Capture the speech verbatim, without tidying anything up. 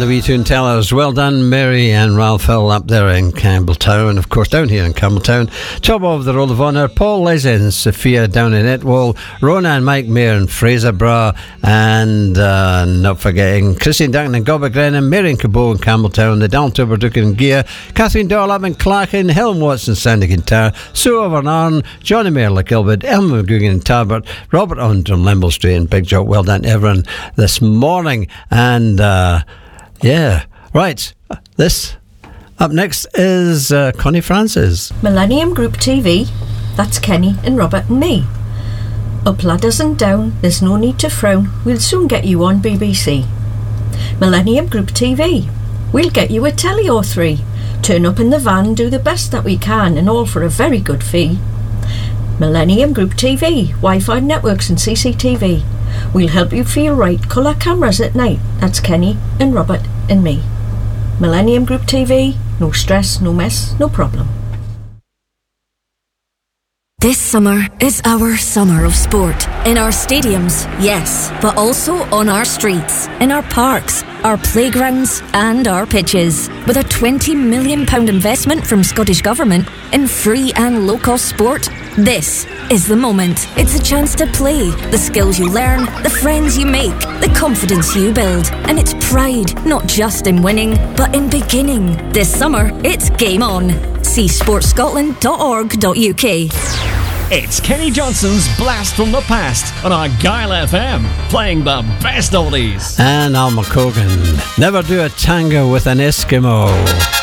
the wee tune tellers. Well done, Mary and Ralph Hill up there in Campbelltown. Of course, down here in Campbelltown. Top of the Roll of Honour, Paul Leslie and Sophia down in Etwall. Rona and Mike Mayer in Fraserburgh. And uh, not forgetting Christine Duncan and Gobagren, Mary and Cabot in Campbelltown. The Dalton Duke in Gear. Catherine Doyle up in Clachan. Helen Watson, Sandy Kintyre. Sue over in Arn. Johnny Mayer, Kilbert. Elmer McGugan in Tarbert. Robert on Limble Street and Big Job. Well done, everyone, this morning. And uh, yeah, right. This up next is uh, Connie Francis. Millennium Group T V. That's Kenny and Robert and me. Up ladders and down, there's no need to frown. We'll soon get you on B B C. Millennium Group T V. We'll get you a telly or three. Turn up in the van, do the best that we can, and all for a very good fee. Millennium Group T V, Wi-Fi networks and C C T V. We'll help you feel right, colour cameras at night. That's Kenny and Robert and me. Millennium Group T V, no stress, no mess, no problem. This summer is our summer of sport. In our stadiums, yes, but also on our streets, in our parks, our playgrounds and our pitches. With a twenty million pounds investment from Scottish Government in free and low-cost sport, this is the moment. It's a chance to play, the skills you learn, the friends you make, the confidence you build. And it's pride, not just in winning, but in beginning. This summer, it's game on. See sports scotland dot org dot U K. It's Kenny Johnson's Blast from the Past on Argyle F M, playing the best oldies. And Al McCogan, Never Do a Tango with an Eskimo.